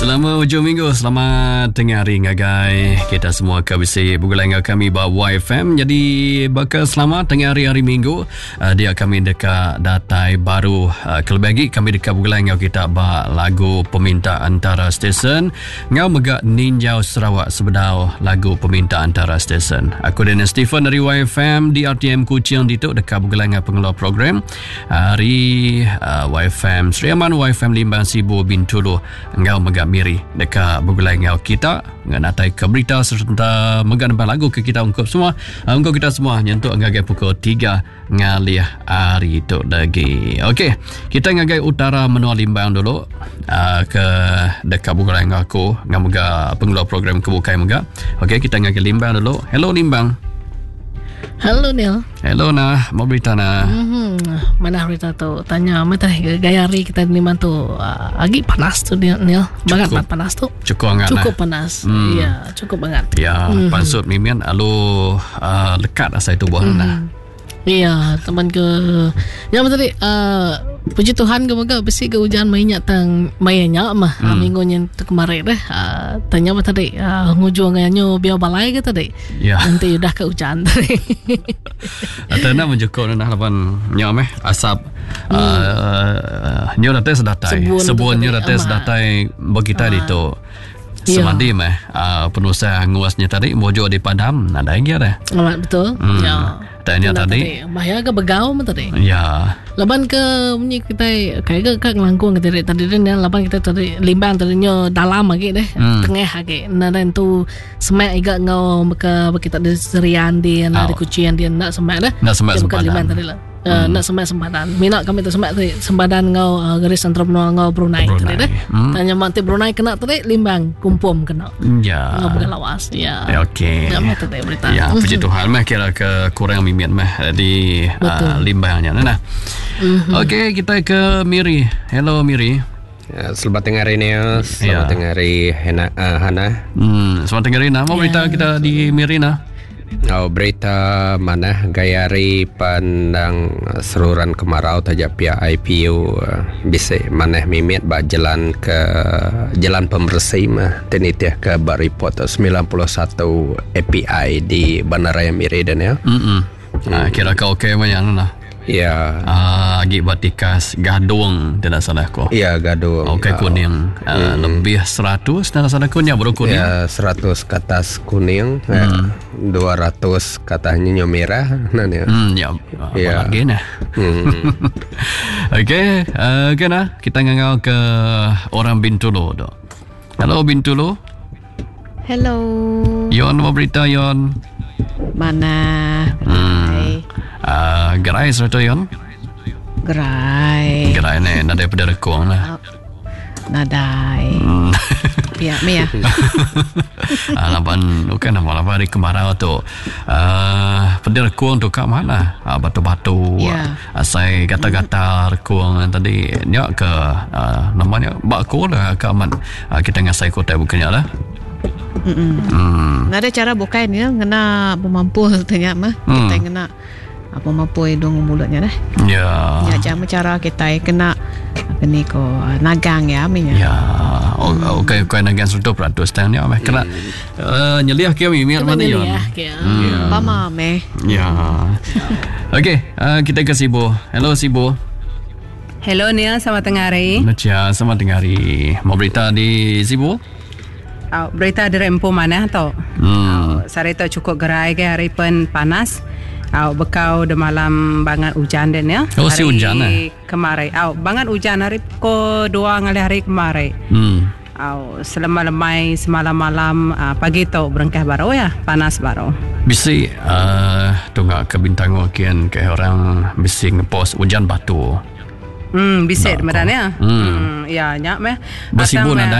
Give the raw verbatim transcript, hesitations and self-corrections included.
Selamat hujung minggu, selamat tengah hari ngagai. Kita semua kabisi bugulan kami ba Y F M. Jadi bakal selamat tengah hari hari minggu. Uh, dia kami dekat datai baru. Uh, kelebih lagi kami dekat bugulan ngau kita ba lagu peminta antara stesen. Ngau megak Ninjau Sarawak sebedau lagu peminta antara stesen. Aku dan Stephen dari Y F M di R T M Kuching dituk dekat bugulan ngau pengelola program. Hari uh, Y F M Seriaman, Y F M Limbang Sibu Bintulu. Ngau megak miri dekat bergulai ngau kita ngatai ke berita serta megan lagu ke kita ungkap semua uh, ungkap kita semua nyentuk ngagai pukul tiga ngalih hari tu lagi. Okey, kita ngagai utara menua Limbang dulu uh, ke dekat bergulai ngau aku ngamoga pengelola program kebukai moga. Okey, kita ngagai Limbang dulu. Hello Limbang. Halo Neil. Hello nah, mau berita nah. Mm-hmm. Mana berita tu? Tanya mata gaya hari kita ni man tu uh, lagi panas tu Neil. Banget cukup, panas tu. Cukup hangat. Cukup lah. panas. Hmm. Ya, cukup banget. Ya, mm-hmm. Pansut mimian alu uh, lekat asai tubuh mm-hmm. nah. Iya, teman ke yang tadi uh, puji Tuhan kemoga besi ke hujan mainnya tang mainnya mah hmm. minggu yang kemarin dah uh, tanya apa tadi uh, ngujung nganyo biar balai ke tadi ya. Nanti udah ke hujan tadi atau nak menjukuk nah lapan nyom eh asap hmm. uh, nyo datai sedatai sebun nyo datai sedatai bagi tadi tu semadi meh uh, penusa nguasnya tadi mojo di padam ada yang dia amat betul hmm. Ya tanya tadi bahaya ke begau mah tadi ya laban ke bunyi kita kayak ke langkung ke tadi tadi dan laban kita tadi Limbang tadinya dalam lagi deh hmm. tengah lagi nah dan tu semak iga ngau ke kita di serian di na di kucian dia nak semak dah nak semak sempadan tadi lah Uh, hmm. nak semak sempadan minat kami tu semak tadi sempadan ngau uh, garis entrepreneur ngau Brunei, Brunei. Tadi dah hmm. tanya manti Brunei kena tadi Limbang kumpum kena ya ngau bukan lawas ya, ya okey ya mata tadi berita ya puji Tuhan mah kira ke kurang mimian mah di uh, Limbangnya nah mm-hmm. Okey kita ke Miri. Hello Miri. Ya, selamat tengah hari ni selamat ya. Tengah hari Hana, uh, Hana. Hmm, selamat tengah hari nah mau ya. Berita kita di Miri nah. Oh, berita mana gayari pandang seruran kemarau tajak pihak I P U uh, bisa mana mimit ba jalan ke jalan pembersih mah tenitih ke ba report sembilan puluh satu A P I di Bandaraya Miri dan ya. Hmm. Nah, kira kau okey macam mana? Ya. Ah, agi batikas gadung tidak salah ko. Ya, gadung. Okey kuning. Uh, hmm. Lebih seratus tidak salah kuning baru kuning. Ya, seratus ke atas kuning. Hmm. Eh, dua ratus katanya nyo merah nah ya. Hmm, ya. Ya. Lagi nah. Hmm. Okey, uh, okey nah. Kita ngangau ke orang Bintulu tu. Hello Bintulu. Hello. Yon mau berita Yon. Mana? Hmm. Uh, gerai serta Yon. Gerai. Gerai ni nadai pada rekung lah. Oh, nadai. Hmm. Ya, me ya. Alapan bukan nama apa hari kemarau tu. Uh, pada rekung tu kat mana? Uh, batu-batu. Yeah. Uh, saya gata-gata rekung tadi nyak ke uh, namanya bakko lah ke aman. Uh, kita ngasai kota bukannya lah. Hmm. Ada cara bukan ya, kena bermampu tanya mah. Hmm. Kita kena apa mampu hidung mulutnya dah. Ya. Ya, jangan cara kita kena apa ni ko nagang ya minya. Ya. Okey, kau nagang sudah peratus tahun ya, kena uh, nyeliah ke mi miar mana Yon. Hmm. Mama meh. Ya. Okey, uh, kita ke Sibu. Hello Sibu. Hello Neil, selamat tengah hari. Nacia, selamat tengah hari. Mau berita di Sibu? Oh, berita di Rempo mana tau? Hmm. Oh, sari tu cukup gerai ke hari pun panas. Au bekau de malam bangat hujan dan ya. Oh, si hujan eh? Kemarin. Au bangat hujan hari ko dua ngali hari kemarin. Hmm. Au selama-lemai semalam malam uh, pagi tu berengkah baru ya, panas baru. Bisi uh, tunggak ke bintang wakian ke orang bisi ngepost hujan batu. Hmm, bisa sebenarnya. Hmm. hmm, ya nyak meh. Basi bu